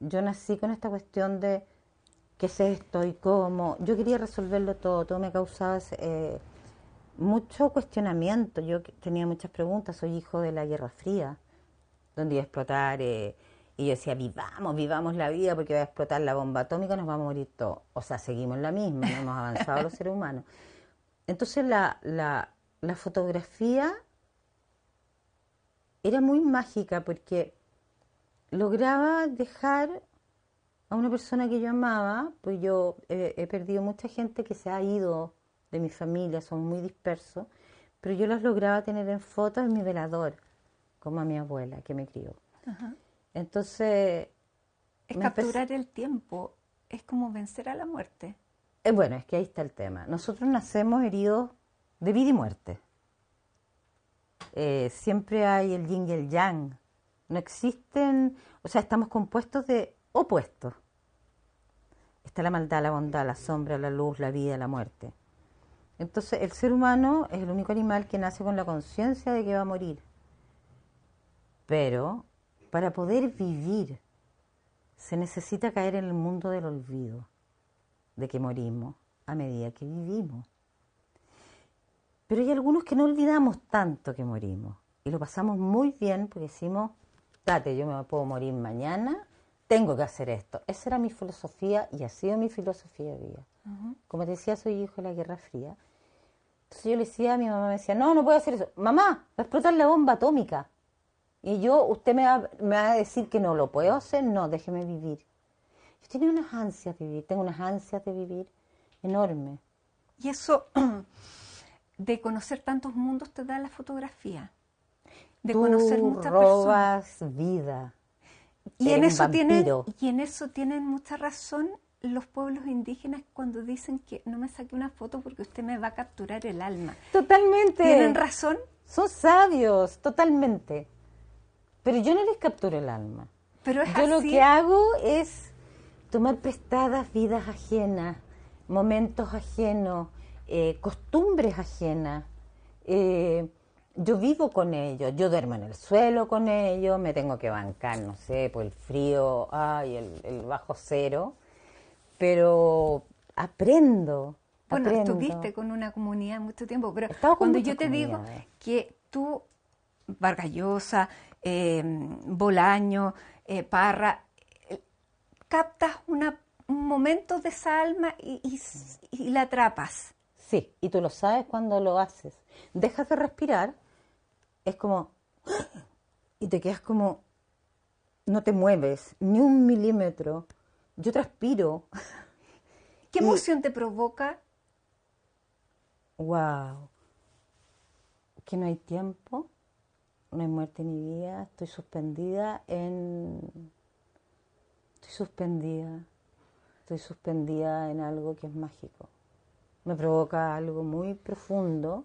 yo nací con esta cuestión de qué es esto y cómo. Yo quería resolverlo todo, todo me causaba mucho cuestionamiento. Tenía muchas preguntas, soy hijo de la Guerra Fría, donde iba a explotar, y yo decía, vivamos la vida porque va a explotar la bomba atómica, nos vamos a morir todos. O sea, seguimos la misma, no hemos avanzado los seres humanos. Entonces la fotografía era muy mágica porque lograba dejar a una persona que yo amaba, pues yo he perdido mucha gente que se ha ido de mi familia, son muy dispersos, pero yo los lograba tener en fotos en mi velador, como a mi abuela que me crió. Ajá. Entonces, Es me empecé, capturar el tiempo, es como vencer a la muerte. bueno, es que ahí está el tema. Nosotros nacemos heridos de vida y muerte. Siempre hay el yin y el yang. No existen, o sea, estamos compuestos de opuestos. Está la maldad, la bondad, la sombra, la luz, la vida, la muerte. Entonces, el ser humano es el único animal que nace con la conciencia de que va a morir. Pero para poder vivir se necesita caer en el mundo del olvido, de que morimos a medida que vivimos. Pero hay algunos que no olvidamos tanto que morimos y lo pasamos muy bien porque decimos, date, yo me puedo morir mañana, tengo que hacer esto. Esa era mi filosofía y ha sido mi filosofía de vida. Como te decía, soy hijo de la Guerra Fría. Entonces yo le decía a mi mamá, me decía, no, no puedo hacer eso. Mamá, va a explotar la bomba atómica. Y usted me va a decir que no lo puedo hacer, no, déjeme vivir. Yo tenía unas ansias de vivir, tengo unas ansias de vivir enormes. Y eso de conocer tantos mundos te da la fotografía, de conocer Tú muchas personas. robas vida, Y en eres un eso tienen, vampiro. y en eso tienen mucha razón los pueblos indígenas cuando dicen que no me saque una foto porque usted me va a capturar el alma. Totalmente. ¿Tienen razón? Son sabios, totalmente. Pero yo no les capturo el alma. Pero es Yo lo así. que hago es tomar prestadas vidas ajenas, momentos ajenos, costumbres ajenas. Yo vivo con ellos, yo duermo en el suelo con ellos, me tengo que bancar, no sé, por el frío, ay, el bajo cero, pero Bueno, aprendo. estuviste con una comunidad mucho tiempo, pero He estado con cuando muchas yo te digo comunidades. que tú, Vargas Llosa, Bolaño, Parra, captas un momento de esa alma y la atrapas. Sí, y tú lo sabes cuando lo haces. Dejas de respirar, es como, y te quedas como, no te mueves ni un milímetro. Yo transpiro. ¿Qué Y, emoción te provoca? wow, que no hay tiempo, no hay muerte ni vida, estoy suspendida en algo que es mágico. Me provoca algo muy profundo,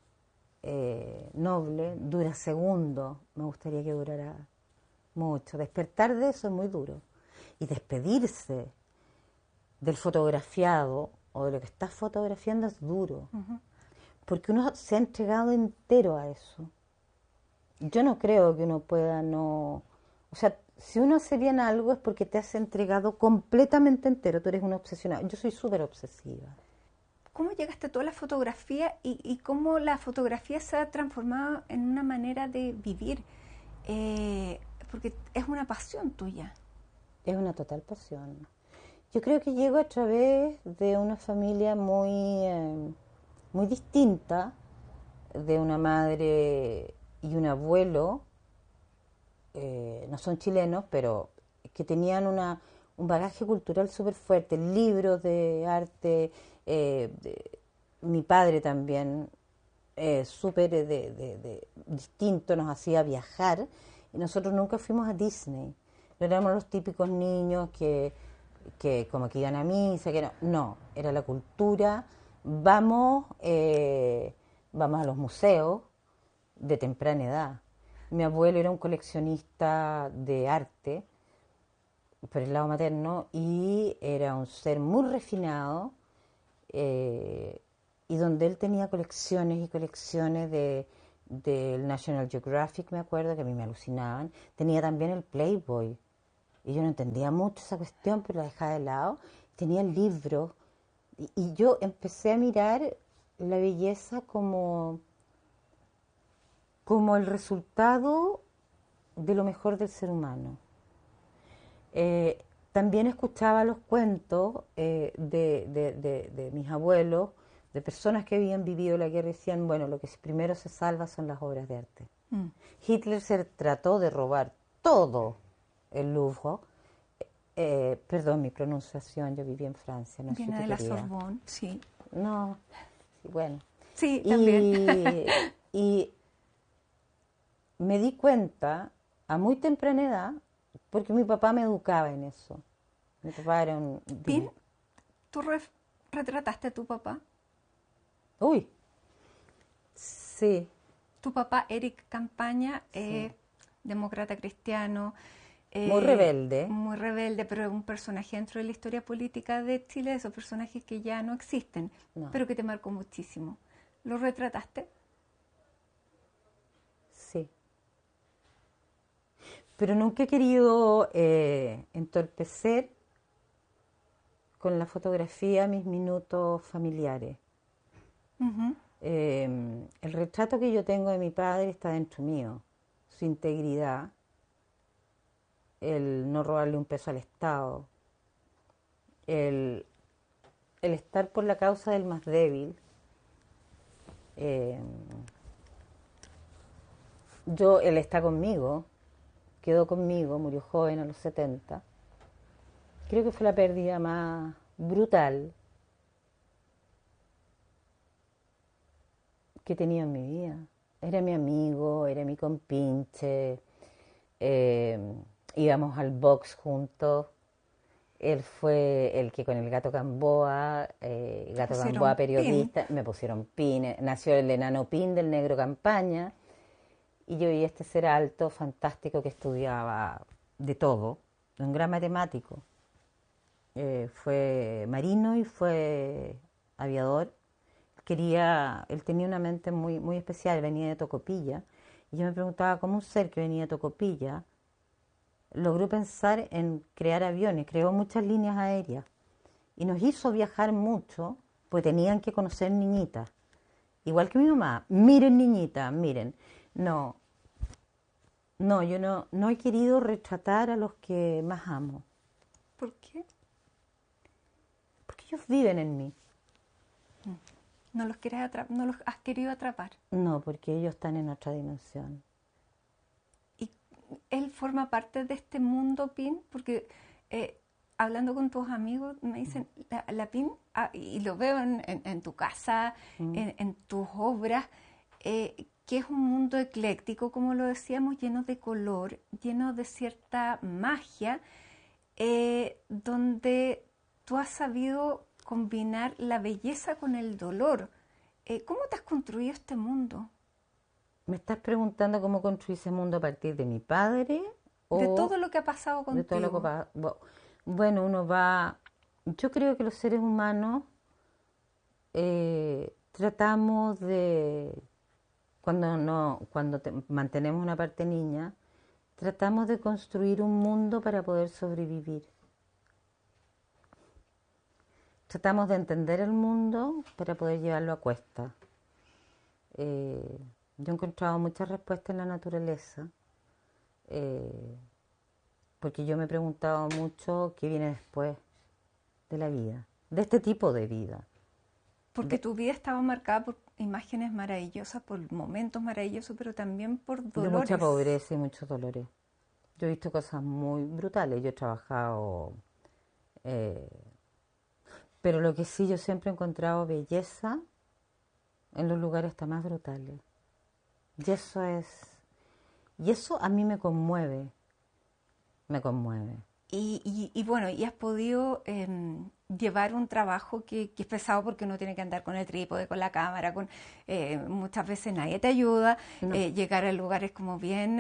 noble, dura segundos, me gustaría que durara mucho. Despertar de eso es muy duro. Y despedirse del fotografiado o de lo que estás fotografiando es duro. Porque uno se ha entregado entero a eso. Yo no creo que uno pueda no... O sea, si uno hace bien algo es porque te has entregado completamente entero. Tú eres una obsesionada. Yo soy súper obsesiva. ¿Cómo llegaste a toda la fotografía y cómo la fotografía se ha transformado en una manera de vivir? Porque es una pasión tuya. Es una total pasión. Yo creo que llego a través de una familia muy distinta, de una madre y un abuelo, no son chilenos, pero que tenían un bagaje cultural súper fuerte, libros de arte, mi padre también, súper distinto, nos hacía viajar, y nosotros nunca fuimos a Disney. No éramos los típicos niños que como que iban a misa, que no, era la cultura, vamos a los museos de temprana edad. Mi abuelo era un coleccionista de arte por el lado materno y era un ser muy refinado, y donde él tenía colecciones y colecciones del National Geographic, me acuerdo, que a mí me alucinaban. Tenía también el Playboy. Y yo no entendía mucho esa cuestión, pero la dejaba de lado. Tenía el libro y yo empecé a mirar la belleza como el resultado de lo mejor del ser humano. También escuchaba los cuentos de mis abuelos, de personas que habían vivido la guerra y decían, bueno, lo que primero se salva son las obras de arte. Hitler se trató de robar todo el Louvre. Perdón mi pronunciación, yo viví en Francia, no Viene sé de qué la quería. Sorbonne, sí. No, sí, bueno. Sí, también. Y me di cuenta a muy temprana edad, porque mi papá me educaba en eso. Mi papá era un... Pin, Dime. ¿tú retrataste a tu papá? Uy, sí, Tu papá, Eric Campaña, sí. demócrata cristiano, Muy rebelde. muy rebelde, pero es un personaje dentro de la historia política de Chile, de esos personajes que ya no existen, No, pero que te marcó muchísimo. ¿Lo retrataste? sí. Pero nunca he querido entorpecer con la fotografía mis minutos familiares. Ujú. El retrato que yo tengo de mi padre está dentro mío. Su integridad, el no robarle un peso al Estado, el, el estar por la causa del más débil. Eh, él está conmigo, quedó conmigo, murió joven a los 70. Creo que fue la pérdida más brutal que he tenido en mi vida. Era mi amigo, era mi compinche, eh, íbamos al box juntos. Él fue el que con el Gato Gamboa, Te Gato Gamboa pusieron pin. periodista, me pusieron pin, nació el enano pin del negro Campaña, y yo vi este ser alto, fantástico, que estudiaba de todo, un gran matemático. Fue marino y fue aviador. Él tenía una mente muy, muy especial, venía de Tocopilla, y yo me preguntaba cómo un ser que venía de Tocopilla logró pensar en crear aviones, creó muchas líneas aéreas y nos hizo viajar mucho, pues tenían que conocer niñitas. Igual que mi mamá, miren niñitas, miren. No, no, yo no he querido retratar a los que más amo, ¿Por qué? porque ellos viven en mí. No los no los has querido atrapar. No, porque ellos están en otra dimensión. Y él forma parte de este mundo PIN, porque hablando con tus amigos me dicen, la PIN, y lo veo en tu casa, en tus obras, que es un mundo ecléctico, como lo decíamos, lleno de color, lleno de cierta magia, donde tú has sabido combinar la belleza con el dolor. ¿Cómo te has construido este mundo? ¿Me estás preguntando cómo construí ese mundo a partir de mi padre De o todo lo que ha pasado de todo lo que contigo. pasa? Bueno, uno va... Yo creo que los seres humanos tratamos de, cuando no, mantenemos una parte niña, tratamos de construir un mundo para poder sobrevivir. Tratamos de entender el mundo para poder llevarlo a cuesta. Yo he encontrado muchas respuestas en la naturaleza, eh, porque yo me he preguntado mucho qué viene después de la vida, de este tipo de vida. Porque tu vida estaba marcada por imágenes maravillosas, por momentos maravillosos, pero también por De mucha dolores. pobreza y muchos dolores. Yo he visto cosas muy brutales, yo he trabajado, eh, pero lo que sí, yo siempre he encontrado belleza en los lugares hasta más brutales. Y eso es, y eso a mí me conmueve, me conmueve. Y bueno, y has podido llevar un trabajo que es pesado porque uno tiene que andar con el trípode, con la cámara, muchas veces nadie te ayuda, No. llegar a lugares como bien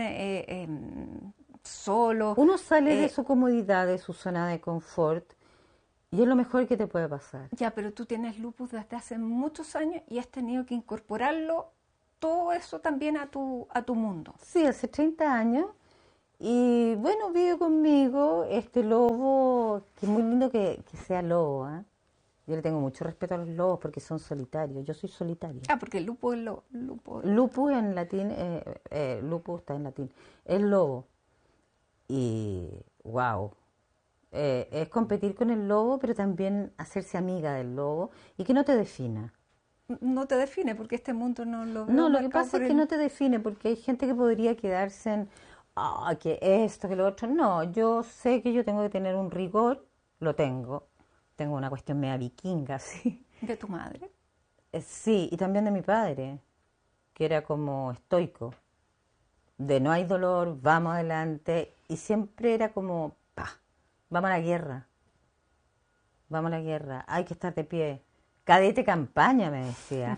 solos. Uno sale de su comodidad, de su zona de confort, y es lo mejor que te puede pasar. Ya, pero tú tienes lupus desde hace muchos años y has tenido que incorporarlo todo eso también a tu mundo. Sí, hace 30 años Y bueno, vive conmigo este lobo, que es muy lindo que sea lobo, ¿ah? Yo le tengo mucho respeto a los lobos porque son solitarios. Yo soy solitaria. Ah, porque el lupo es lupo. Lupus en latín, lupus está en latín, es lobo. Y wow, es competir con el lobo, pero también hacerse amiga del lobo y que no te defina. No te define, porque este mundo no lo veo No, lo que marcado pasa por es que no te define, porque hay gente que podría quedarse en, ah, que esto, que lo otro. No, yo sé que yo tengo que tener un rigor, lo tengo. Tengo una cuestión media vikinga, sí. de tu madre. Sí, y también de mi padre, que era como estoico, de no hay dolor, vamos adelante, y siempre era como, pa, vamos a la guerra, vamos a la guerra, hay que estar de pie. Cadete campaña, me decía.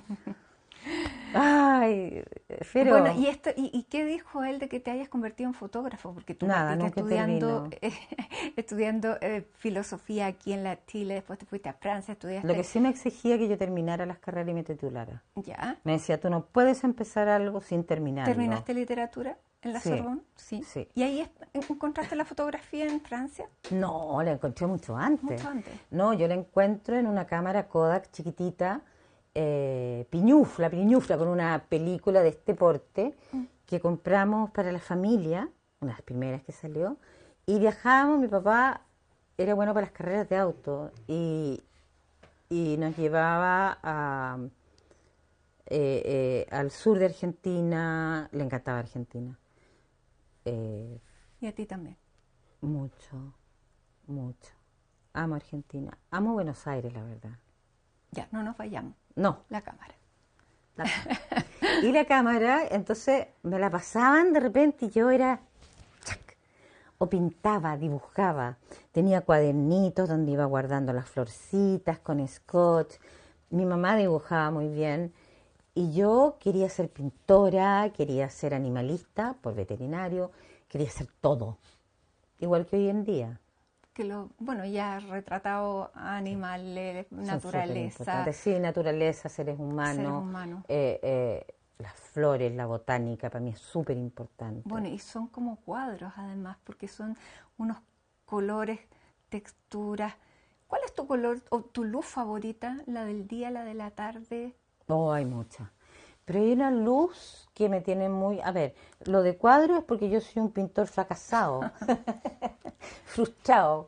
Ay, pero Bueno, ¿y qué dijo él de que te hayas convertido en fotógrafo? Porque tú nada, partiste nunca estudiando, intervino. estudiando filosofía aquí en Chile, después te fuiste a Francia, Lo que estudiaste. sí me exigía que yo terminara las carreras y me titulara. ¿Ya? Me decía, tú no puedes empezar algo sin terminarlo. ¿Terminaste literatura en la Sí, Sorbonne? Sí. sí. ¿Y ahí encontraste la fotografía en Francia? No, la encontré mucho antes. Mucho antes. No, yo la encuentro en una cámara Kodak chiquitita, piñufla, con una película de este porte que compramos para la familia, una de las primeras que salió, y viajábamos, mi papá era bueno para las carreras de auto y nos llevaba al sur de Argentina, le encantaba Argentina, eh, Y a ti también. mucho, mucho. Amo Argentina, amo Buenos Aires, la verdad. Ya, no nos vayamos. No, La cámara. la y la cámara, entonces me la pasaban de repente y yo era, chac, o pintaba, dibujaba. Tenía cuadernitos donde iba guardando las florcitas con scotch. Mi mamá dibujaba muy bien y yo quería ser pintora, quería ser animalista por veterinario, quería ser todo, igual que hoy en día. Bueno, ya has retratado animales, Son súper naturaleza, importantes. Sí, naturaleza, seres seres humanos, humanos. las flores, la botánica, para mí es súper importante. Bueno, y son como cuadros además, porque son unos colores, texturas. ¿Cuál es tu color o tu luz favorita? ¿La del día, la de la tarde? Oh, hay muchas. Pero hay una luz que me tiene muy... A ver, lo de cuadro es porque yo soy un pintor fracasado, frustrado.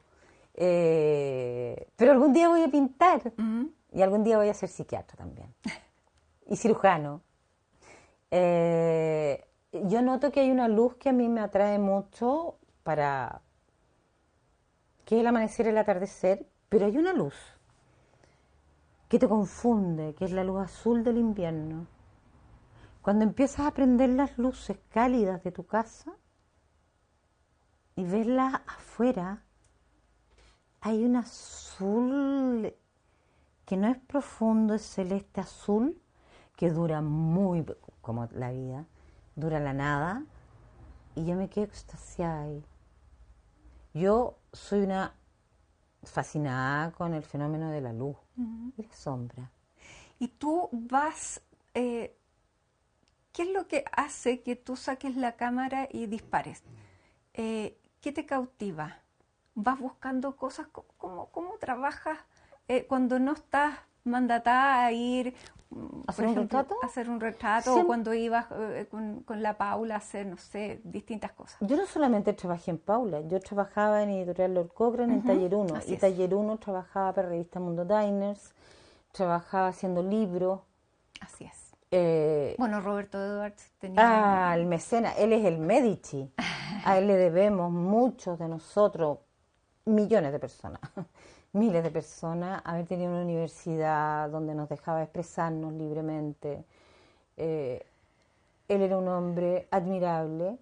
Pero algún día voy a pintar y algún día voy a ser psiquiatra también. Y cirujano. Yo noto que hay una luz que a mí me atrae mucho para... que es el amanecer y el atardecer, pero hay una luz que te confunde, que es la luz azul del invierno. Cuando empiezas a prender las luces cálidas de tu casa y verlas afuera, hay un azul que no es profundo, es celeste azul, que dura muy, como la vida, dura la nada, y yo me quedo extasiada ahí. Yo soy una fascinada con el fenómeno de la luz y la sombra. Y tú vas, ¿qué es lo que hace que tú saques la cámara y dispares? ¿Qué te cautiva? ¿Vas buscando cosas? ¿Cómo trabajas cuando no estás mandatada a ir, ¿Hacer por un ejemplo, retrato? a hacer un retrato o Siempre. cuando ibas con la Paula a hacer, no sé, distintas cosas? Yo no solamente trabajé en Paula, yo trabajaba en Editorial Lord Cochrane, en Taller 1, Así y es. Taller 1 trabajaba para Revista Mundo Diners, trabajaba haciendo libros. Así es. eh, Bueno, Roberto Edwards tenía... el mecenas, él es el Medici, a él le debemos muchos de nosotros, millones de personas, miles de personas, haber tenido una universidad donde nos dejaba expresarnos libremente. Él era un hombre admirable,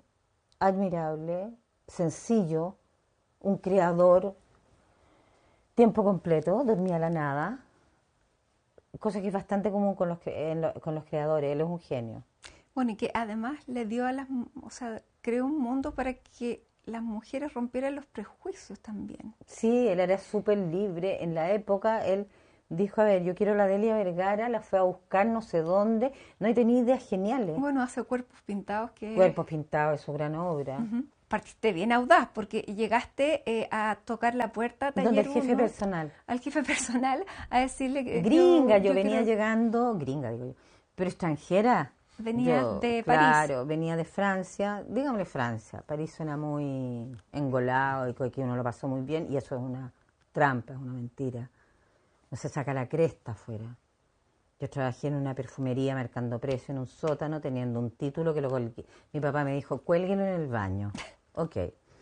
sencillo, un creador, tiempo completo, dormía a la nada, cosa que es bastante común con con los creadores, él es un genio. Bueno, y que además le dio o sea, creó un mundo para que las mujeres rompieran los prejuicios también. Sí, él era súper libre, en la época él dijo, a ver, yo quiero la Delia Vergara, la fue a buscar no sé dónde, no, y tenía ideas geniales. Bueno, hace cuerpos pintados que... Cuerpos pintados es su gran obra. partiste bien audaz, porque llegaste a tocar la puerta Donde taller el jefe 1, personal. al jefe personal, a decirle que Gringa, yo yo venía quiero... llegando, gringa digo yo, pero extranjera. Venías Yo, de París. claro, venía de Francia, dígame Francia. París suena muy engolado y que uno lo pasó muy bien, y eso es una trampa, es una mentira. No se saca la cresta afuera. Yo trabajé en una perfumería marcando precio en un sótano, teniendo un título que lo colgué. Mi papá me dijo, cuélguelo en el baño. Ok.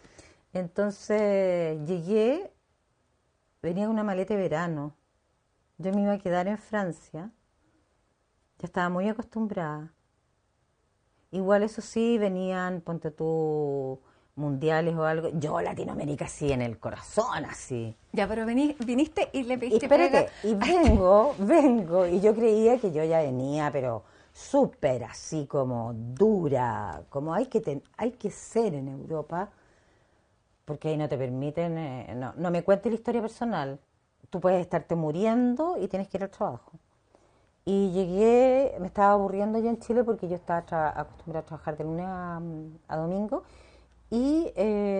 Entonces llegué, venía con una maleta de verano. Yo me iba a quedar en Francia. Ya estaba muy acostumbrada. Igual, eso sí, venían, ponte tú, mundiales o algo. Yo, Latinoamérica, sí, en el corazón, así. Ya, pero viniste y le Y pediste pega. espérate, y vengo, y yo creía que yo ya venía, pero súper así como dura, como hay que ser en Europa, porque ahí no te permiten, no me cuentes la historia personal. Tú puedes estarte muriendo y tienes que ir al trabajo. Y llegué, me estaba aburriendo yo en Chile porque yo estaba acostumbrada a trabajar de lunes a domingo, y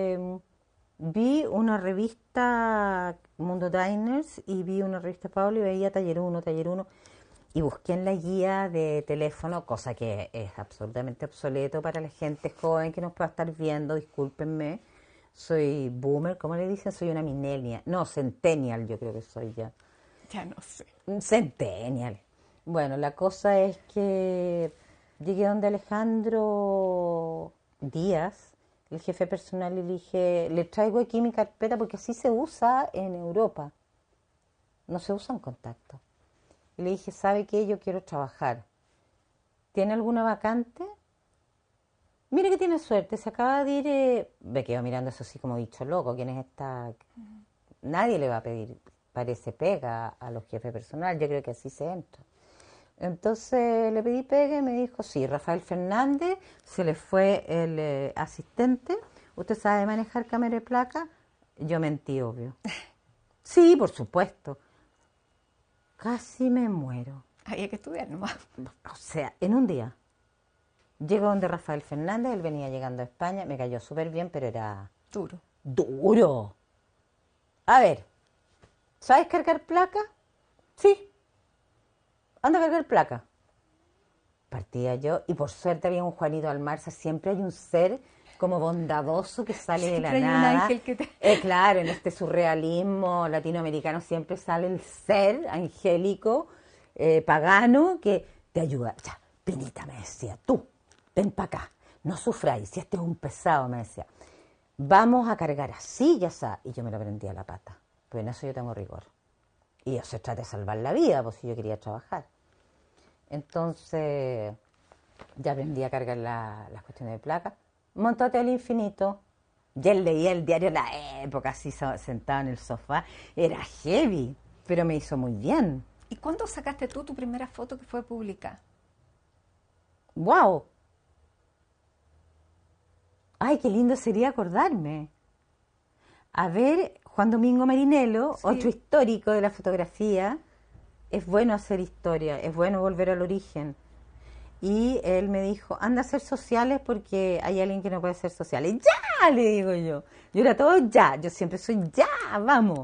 vi una revista Mundo Diners y vi una revista Pablo y veía Taller 1, y busqué en la guía de teléfono, cosa que es absolutamente obsoleto para la gente joven que nos pueda estar viendo, discúlpenme, soy boomer, ¿cómo le dicen? Soy una millennial, no, centennial yo creo que soy ya. Ya no sé. Centennial. Bueno, la cosa es que llegué donde Alejandro Díaz, el jefe personal, y le dije, le traigo aquí mi carpeta porque así se usa en Europa. No se usa en contacto. Y le dije, ¿sabe qué? Yo quiero trabajar. ¿Tiene alguna vacante? Mire que tiene suerte, se acaba de ir... Me quedo mirando eso así como bicho loco. ¿Quién es esta? Nadie le va a pedir, parece, pega a los jefes personal. Yo creo que así se entra. Entonces le pedí pega y me dijo, sí, Rafael Fernández, se le fue el asistente. ¿Usted sabe manejar cámara de placa? Yo mentí, obvio. Sí, por supuesto. Casi me muero. Había que estudiar nomás. O sea, en un día. Llego donde Rafael Fernández, él venía llegando a España, me cayó súper bien, pero era Duro. duro. A ver, ¿sabes cargar placa? Sí. Anda a cargar placa. Partía yo, y por suerte había un Juanito Almarza. Siempre hay un ser como bondadoso que sale de la Siempre hay un nada. ángel que te... Claro, en este surrealismo latinoamericano siempre sale el ser angélico, pagano, que te ayuda. Ya, Pinita, me decía, tú, ven para acá, no sufráis, si este es un pesado, me decía. Vamos a cargar así, ya está. Y yo me lo prendía a la pata, pero en eso yo tengo rigor. Y yo se trata de salvar la vida, pues si yo quería trabajar. Entonces, ya aprendí a cargar las cuestiones de placa. Montate al infinito. Ya leía el diario La Época, así sentado en el sofá. Era heavy, pero me hizo muy bien. ¿Y cuándo sacaste tú tu primera foto que fue pública? ¡Wow! ¡Ay, qué lindo sería acordarme! A ver, Juan Domingo Marinello, Sí. otro histórico de la fotografía. Es bueno hacer historia, es bueno volver al origen. Y él me dijo, anda a hacer sociales porque hay alguien que no puede hacer sociales. ¡Ya! Le digo yo. Yo era todo ya, yo siempre soy ya, vamos.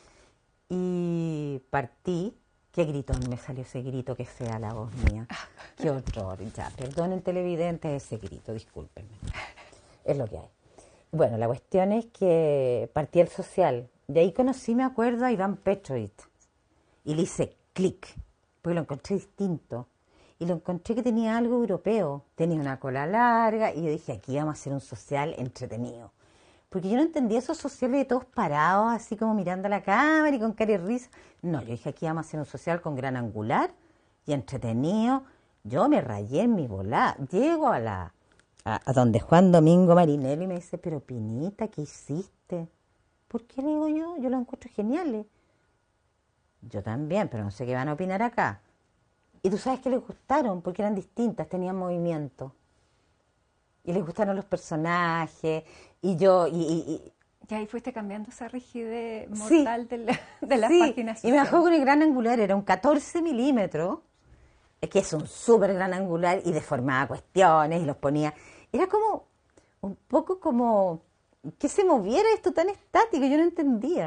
Y partí. Qué gritón me salió ese grito, que fea la voz mía. Qué horror, ya. Perdonen televidentes ese grito, discúlpenme. Es lo que hay. Bueno, la cuestión es que partí el social. De ahí conocí, me acuerdo, a Iván Petrovich. Y le hice clic, porque lo encontré distinto. Y lo encontré que tenía algo europeo. Tenía una cola larga y yo dije, aquí vamos a hacer un social entretenido. Porque yo no entendía esos sociales de todos parados, así como mirando a la cámara y con cara de risa. No, yo dije, aquí vamos a hacer un social con gran angular y entretenido. Yo me rayé en mi volada. Llego a donde Juan Domingo Marinello y me dice, pero Pinita, ¿qué hiciste? ¿Por qué? Le digo yo, lo encuentro geniales. Yo también, pero no sé qué van a opinar acá. Y tú sabes que les gustaron, porque eran distintas, tenían movimiento. Y les gustaron los personajes, y yo, y Y ahí fuiste cambiando esa rigidez sí, mortal de las sí, páginas y me bajó sociales. con el gran angular, era un 14 milímetros, que es un súper gran angular, y deformaba cuestiones, y los ponía, era como un poco como que se moviera esto tan estático, yo no entendía.